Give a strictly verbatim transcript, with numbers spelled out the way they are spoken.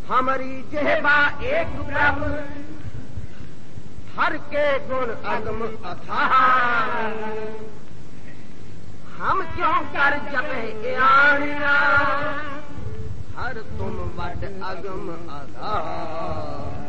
हमारी जेहबा एक प्रभु हर के गुण अगम अथाह हम क्यों कर जपे आनिया हर तुम वड अगम आधार